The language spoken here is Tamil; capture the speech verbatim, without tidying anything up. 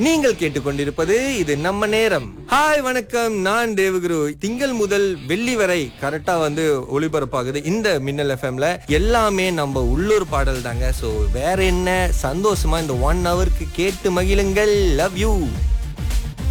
நீங்கள் கேட்டுக்கொண்டிருப்பது இது நம்ம நேரம். ஹாய் வணக்கம், நான் தேவகுரு. திங்கள் முதல் வெள்ளி வரை கரெக்டா வந்து ஒளிபரப்பாகுது இந்த மின்னல் எஃப்எம்ல. எல்லாமே நம்ம உள்ளூர் பாடல் தாங்க. சோ வேற என்ன, சந்தோஷமா இந்த ஒன் ஹவருக்கு கேட்டு மகிழுங்கள். Love you.